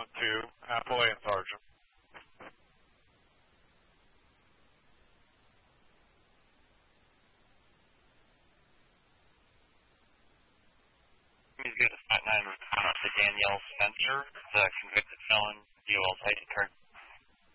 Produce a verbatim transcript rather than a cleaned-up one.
one two, Appalachian Sergeant. Please go to Flat nine uh, to Danielle Spencer, the convicted felon, D O L site intern.